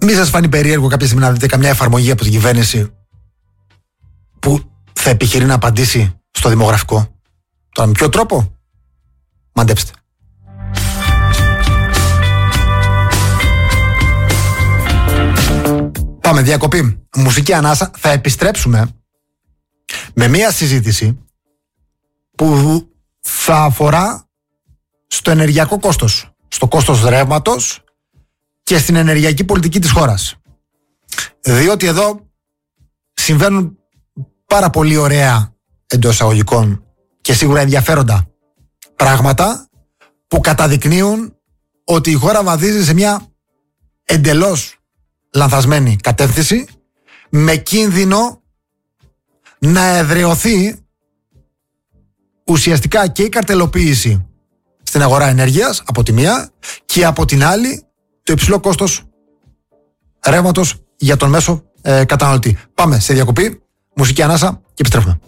Μη σας φανεί περίεργο κάποια στιγμή να δείτε καμιά εφαρμογή από την κυβέρνηση που θα επιχειρεί να απαντήσει στο δημογραφικό? Τώρα με ποιο τρόπο? Μαντέψτε. Πάμε διακοπή. Μουσική ανάσα. Θα επιστρέψουμε με μία συζήτηση που θα αφορά στο ενεργειακό κόστος, στο κόστος ρεύματος και στην ενεργειακή πολιτική της χώρας. Διότι εδώ συμβαίνουν πάρα πολύ ωραία, εντός εισαγωγικών, και σίγουρα ενδιαφέροντα πράγματα που καταδεικνύουν ότι η χώρα βαδίζει σε μια εντελώς λανθασμένη κατεύθυνση, με κίνδυνο να εδραιωθεί ουσιαστικά και η καρτελοποίηση στην αγορά ενέργειας από τη μία και από την άλλη το υψηλό κόστος ρεύματος για τον μέσο καταναλωτή. Πάμε σε διακοπή, μουσική ανάσα και επιστρέφουμε.